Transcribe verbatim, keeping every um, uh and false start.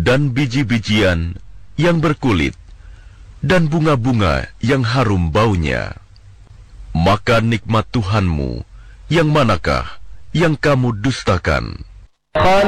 dan biji-bijian yang berkulit, dan bunga-bunga yang harum baunya. Maka nikmat Tuhanmu, yang manakah yang kamu dustakan?